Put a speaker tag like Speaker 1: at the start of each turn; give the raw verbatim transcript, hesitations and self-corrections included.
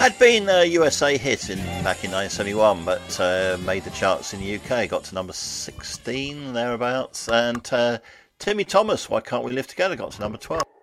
Speaker 1: Had been a U S A hit in back in nineteen seventy-one, but uh, made the charts in the U K, got to number sixteen thereabouts, and uh, Timmy Thomas, Why Can't We Live Together, got to number twelve.